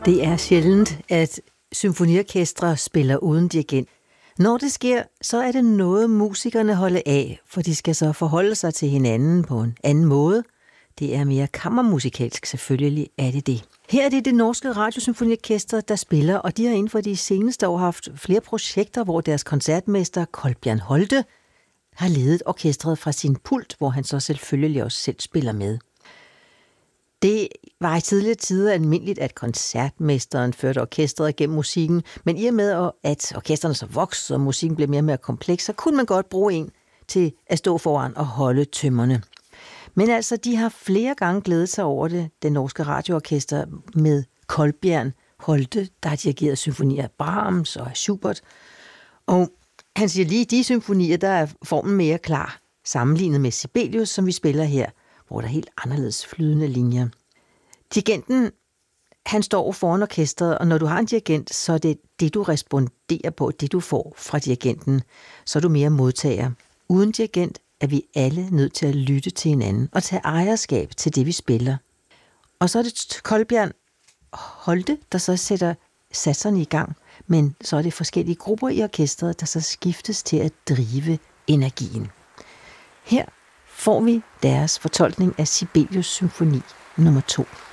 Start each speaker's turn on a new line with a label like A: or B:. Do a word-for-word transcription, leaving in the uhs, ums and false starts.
A: Det er sjældent, at symfoniorkestre spiller uden dirigent. Når det sker, så er det noget, musikerne holder af, for de skal så forholde sig til hinanden på en anden måde. Det er mere kammermusikalsk, selvfølgelig er det det. Her er det det norske radiosymfoniorkester, der spiller, og de har inden for de seneste år haft flere projekter, hvor deres koncertmester Kolbjørn Holte har ledet orkestret fra sin pult, hvor han så selvfølgelig også selv spiller med. Det var i tidligere tider almindeligt, at koncertmesteren førte orkestret gennem musikken, men i og med, at orkestrene så voksede, og musikken blev mere og mere kompleks, så kunne man godt bruge en til at stå foran og holde tømmerne. Men altså, de har flere gange glædet sig over det, det norske radioorkester med Kolbjørn Holte, der har dirigeret symfonier af Brahms og af Schubert. Og han siger lige, de symfonier, der er formen mere klar, sammenlignet med Sibelius, som vi spiller her, hvor der er helt anderledes flydende linjer. Dirigenten, han står foran orkestret, og når du har en dirigent, så er det det, du responderer på, det du får fra dirigenten, så er du mere modtager. Uden dirigent er vi alle nødt til at lytte til hinanden og tage ejerskab til det, vi spiller. Og så er det Kolbjørn Holte, der så sætter satserne i gang, men så er det forskellige grupper i orkestret, der så skiftes til at drive energien. Her får vi deres fortolkning af Sibelius symfoni nummer to.